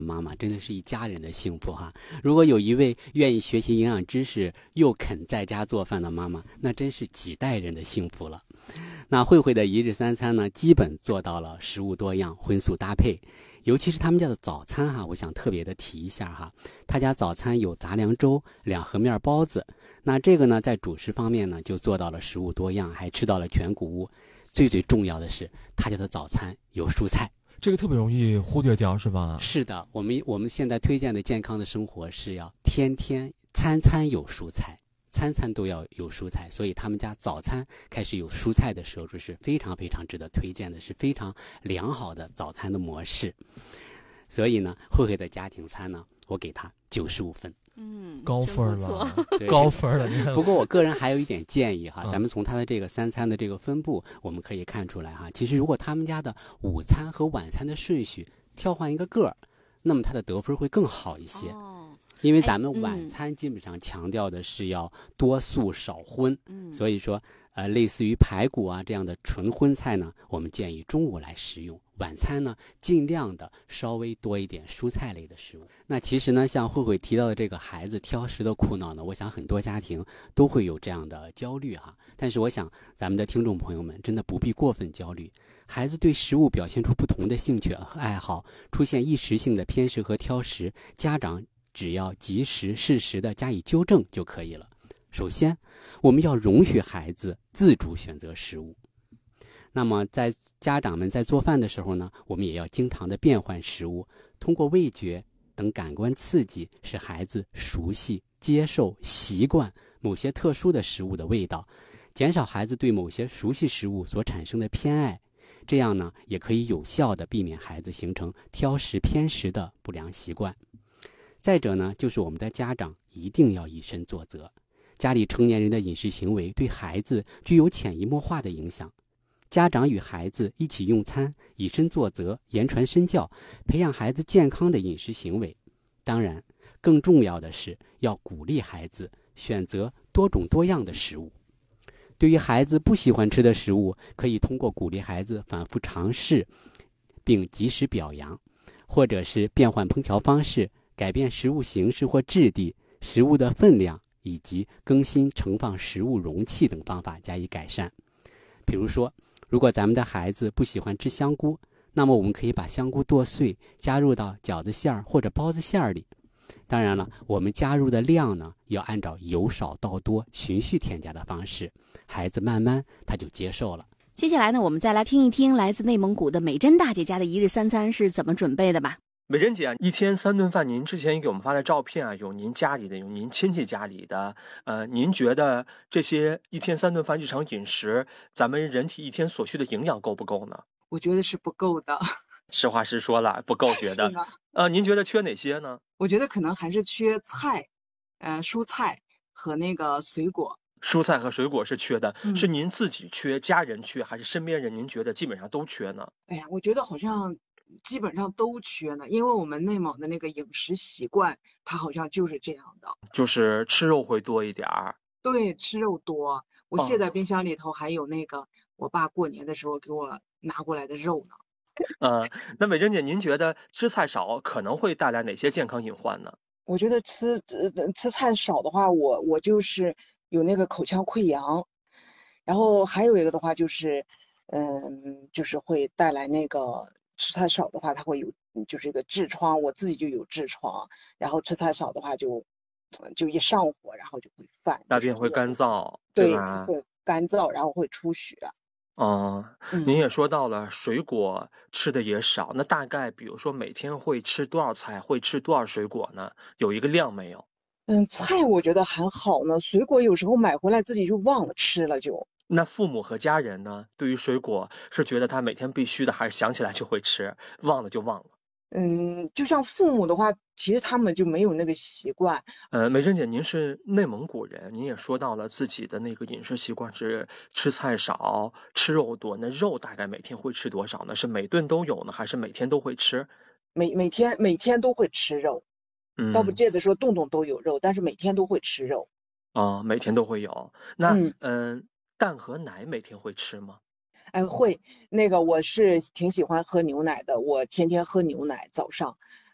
妈妈真的是一家人的幸福哈！如果有一位愿意学习营养知识又肯在家做饭的妈妈，那真是几代人的幸福了。那慧慧的一日三餐呢，基本做到了食物多样、荤素搭配。尤其是他们家的早餐哈，我想特别的提一下哈。他家早餐有杂粮粥、2盒面包子。那这个呢，在主食方面呢，就做到了食物多样，还吃到了全谷物。最重要的是，他家的早餐有蔬菜。 这个特别容易忽略掉，是吧？ 是的，我们现在推荐的健康的生活是要天天餐餐有蔬菜，餐餐都要有蔬菜，所以他们家早餐开始有蔬菜的摄入是非常非常值得推荐的，是非常良好的早餐的模式。所以呢，慧慧的家庭餐呢，我给他95分。 高分了， 高分了。 不过我个人还有一点建议哈，咱们从他的这个3餐的这个分布，我们可以看出来哈，其实如果他们家的午餐和晚餐的顺序跳换一个个儿，那么他的得分会更好一些。因为咱们晚餐基本上强调的是要多素少荤，所以说类似于排骨啊这样的纯荤菜呢，我们建议中午来食用。晚餐呢，尽量的稍微多一点蔬菜类的食物。那其实呢，像慧慧提到的这个孩子挑食的苦恼呢，我想很多家庭都会有这样的焦虑哈。但是我想咱们的听众朋友们真的不必过分焦虑。孩子对食物表现出不同的兴趣和爱好，出现一时性的偏食和挑食，家长只要及时适时的加以纠正就可以了。首先，我们要容许孩子自主选择食物。那么在家长们在做饭的时候呢，我们也要经常的变换食物，通过味觉等感官刺激，使孩子熟悉、接受、习惯某些特殊的食物的味道，减少孩子对某些熟悉食物所产生的偏爱。这样呢，也可以有效的避免孩子形成挑食偏食的不良习惯。再者呢，就是我们的家长一定要以身作则。家里成年人的饮食行为对孩子具有潜移默化的影响。家长与孩子一起用餐，以身作则，言传身教，培养孩子健康的饮食行为。当然，更重要的是要鼓励孩子选择多种多样的食物。对于孩子不喜欢吃的食物，可以通过鼓励孩子反复尝试，并及时表扬，或者是变换烹调方式，改变食物形式或质地、食物的分量，以及更新盛放食物容器等方法加以改善。比如说，如果咱们的孩子不喜欢吃香菇，那么我们可以把香菇剁碎，加入到饺子馅儿或者包子馅儿里。当然了，我们加入的量呢，要按照由少到多循序添加的方式，孩子慢慢他就接受了。 接下来呢，我们再来听一听来自内蒙古的美珍大姐家的一日三餐是怎么准备的吧。 美珍姐，一天3顿饭，您之前给我们发的照片啊，有您家里的，有您亲戚家里的，您觉得这些一天3顿饭日常饮食，咱们人体一天所需的营养够不够呢？ 我觉得是不够的。 实话实说了，不够觉得。您觉得缺哪些呢？ 我觉得可能还是缺菜，蔬菜和那个水果。 蔬菜和水果是缺的，是您自己缺，家人缺，还是身边人您觉得基本上都缺呢？ 哎呀，我觉得好像基本上都缺呢，因为我们内蒙的那个饮食习惯，它好像就是这样的， 就是吃肉会多一点儿。 对，吃肉多。我现在冰箱里头还有那个我爸过年的时候给我拿过来的肉呢。 那美珍姐，您觉得吃菜少可能会带来哪些健康隐患呢？ 我觉得吃菜少的话，我就是有那个口腔溃疡，然后还有一个的话就是，就是会带来那个吃菜少的话，它会有就是一个痔疮，我自己就有痔疮，然后吃菜少的话就一上火，然后就会犯大便会干燥， 对吧？ 会干燥，然后会出血。 您也说到了水果吃的也少，那大概比如说每天会吃多少菜，会吃多少水果呢？有一个量没有？ 菜我觉得还好呢，水果有时候买回来自己就忘了吃了就。 那父母和家人呢，对于水果是觉得他每天必须的，还是想起来就会吃，忘了就忘了？ 就像父母的话，其实他们就没有那个习惯。 美珍姐，您是内蒙古人，您也说到了自己的那个饮食习惯是吃菜少，吃肉多。那肉大概每天会吃多少呢？是每顿都有呢，还是每天都会吃？ 每天都会吃肉，倒不见得说顿顿都有肉，但是每天都会吃肉。 每天都会有。那蛋和奶每天会吃吗？ 会，那个我是挺喜欢喝牛奶的，我天天喝牛奶，早上，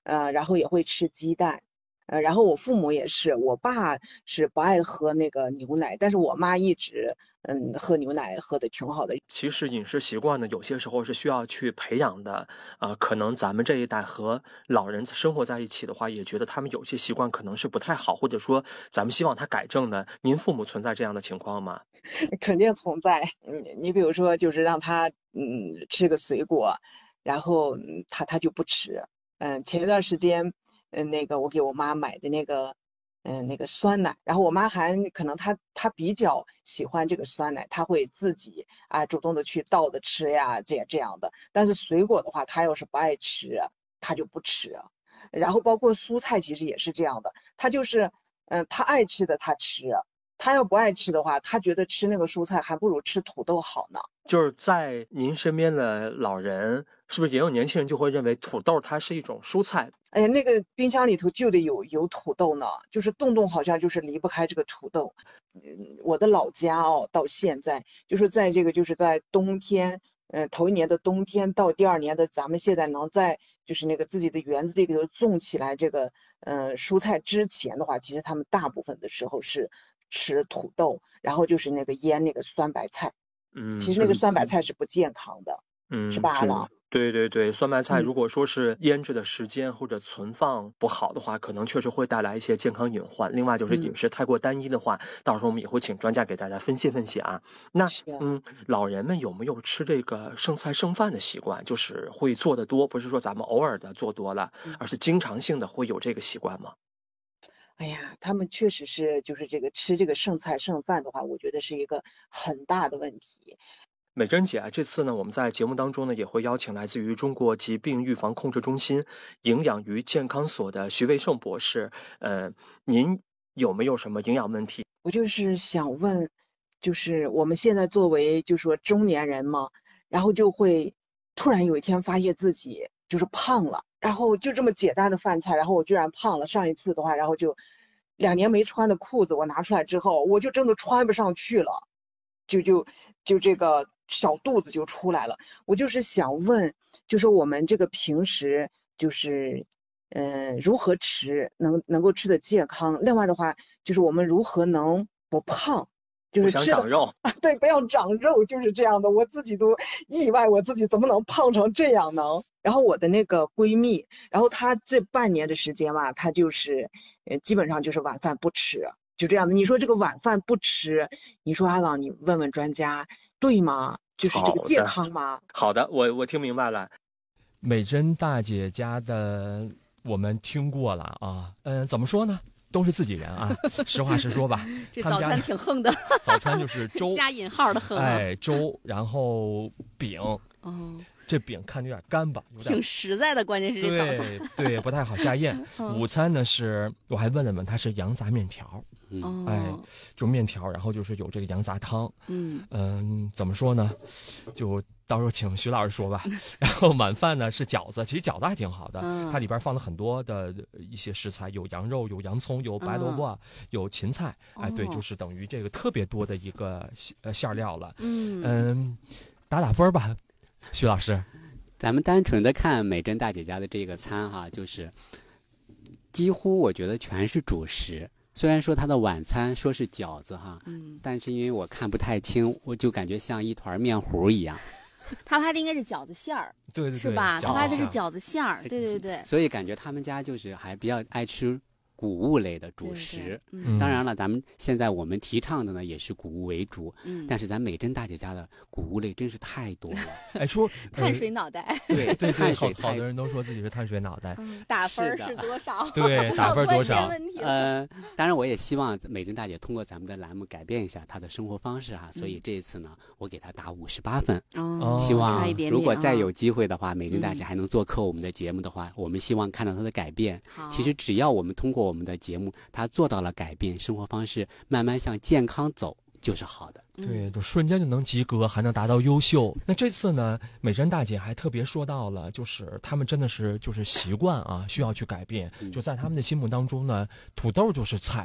然后也会吃鸡蛋。然后我父母也是，我爸是不爱喝那个牛奶，但是我妈一直喝牛奶喝的挺好的。 其实饮食习惯呢，有些时候是需要去培养的。可能咱们这一代和老人生活在一起的话，也觉得他们有些习惯可能是不太好，或者说咱们希望他改正的。您父母存在这样的情况吗？ 肯定存在。你比如说，就是让他吃个水果，然后他就不吃。前一段时间。那个我给我妈买的那个酸奶，然后我妈还可能她比较喜欢这个酸奶，她会自己主动的去倒着吃呀，这样的。但是水果的话，她要是不爱吃，她就不吃。然后包括蔬菜其实也是这样的，她就是她爱吃的她吃，她要不爱吃的话，她觉得吃那个蔬菜还不如吃土豆好呢。 就是在您身边的老人，是不是也有年轻人就会认为土豆它是一种蔬菜？ 哎呀，那个冰箱里头就得有土豆呢，就是动动好像就是离不开这个土豆。我的老家到现在就是在这个就是在冬天，头一年的冬天到第二年的咱们现在能在就是那个自己的园子里头种起来这个蔬菜之前的话，其实他们大部分的时候是吃土豆，然后就是那个腌那个酸白菜。其实那个酸白菜是不健康的，是吧，阿郎？ 对对对，酸白菜如果说是腌制的时间或者存放不好的话，可能确实会带来一些健康隐患。另外就是饮食太过单一的话，到时候我们也会请专家给大家分析分析啊。那老人们有没有吃这个剩菜剩饭的习惯？就是会做得多，不是说咱们偶尔的做多了，而是经常性的会有这个习惯吗？ 哎呀，他们确实是就是这个吃这个剩菜剩饭的话，我觉得是一个很大的问题。 美珍姐这次呢，我们在节目当中呢，也会邀请来自于中国疾病预防控制中心营养与健康所的徐卫胜博士。您有没有什么营养问题？ 我就是想问，就是我们现在作为就说中年人嘛，然后就会突然有一天发现自己就是胖了，然后就这么简单的饭菜，然后我居然胖了。上一次的话，然后就2年没穿的裤子我拿出来之后，我就真的穿不上去了，就这个小肚子就出来了。我就是想问，就是我们这个平时就是如何吃能够吃得健康，另外的话就是我们如何能不胖，就是吃长肉对，不要长肉，就是这样的。我自己都意外，我自己怎么能胖成这样呢？然后我的那个闺蜜，然后她这半年的时间吧，她就是基本上就是晚饭不吃，就这样的。你说这个晚饭不吃，你说阿朗，你问问专家对吗？就是这个健康吗？ 好的，我听明白了。 美珍大姐家的我们听过了啊，怎么说呢？都是自己人啊，实话实说吧。 这早餐挺横的， 早餐就是粥， 加引号的横。 粥，然后饼。这饼看着有点干巴，有点挺实在的，关键是这早餐对不太好下咽。午餐呢是，我还问了问，它是羊杂面条。就面条，然后就是有这个羊杂汤。怎么说呢？就到时候请徐老师说吧。然后晚饭呢是饺子，其实饺子还挺好的，它里边放了很多的一些食材，有羊肉，有洋葱，有白萝卜，有芹菜。对，就是等于这个特别多的一个馅料了。打分吧，徐老师。 咱们单纯的看美珍大姐家的这个餐哈，就是几乎我觉得全是主食。虽然说他的晚餐说是饺子哈，但是因为我看不太清，我就感觉像一团面糊一样。 他拍的应该是饺子馅儿， 对， 是吧？他拍的是饺子馅儿，对。 所以感觉他们家就是还比较爱吃谷物类的主食。当然了，咱们现在我们提倡的呢也是谷物为主，但是咱美珍大姐家的谷物类真是太多了。 说碳水脑袋， 对，碳水，好多人都说自己是碳水脑袋。 打分是多少？ 对，打分多少？ 当然我也希望美珍大姐通过咱们的栏目改变一下她的生活方式哈，所以这一次呢，我给她打58分。希望如果再有机会的话，美珍大姐还能做客我们的节目的话，我们希望看到她的改变。其实只要我们通过我们的节目，她做到了改变生活方式，慢慢向健康走，就是好的。 对，就瞬间就能及格，还能达到优秀。那这次呢，美珍大姐还特别说到了，就是他们真的是就是习惯啊，需要去改变。就在他们的心目当中呢，土豆就是菜，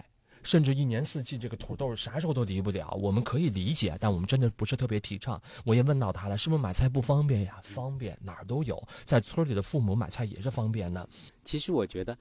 甚至一年四季这个土豆啥时候都离不了，我们可以理解，但我们真的不是特别提倡。我也问到他了，是不是买菜不方便呀？方便，哪儿都有，在村里的父母买菜也是方便的。 其实我觉得